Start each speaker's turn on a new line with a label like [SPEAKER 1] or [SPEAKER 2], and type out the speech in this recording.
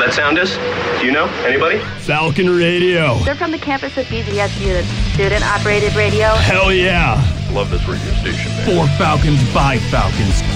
[SPEAKER 1] that sound is? Do you know? Anybody?
[SPEAKER 2] Falcon Radio.
[SPEAKER 3] They're from the campus of BGSU, the student-operated radio.
[SPEAKER 2] Hell yeah.
[SPEAKER 1] Love this radio station, man.
[SPEAKER 2] For Falcons, by Falcons.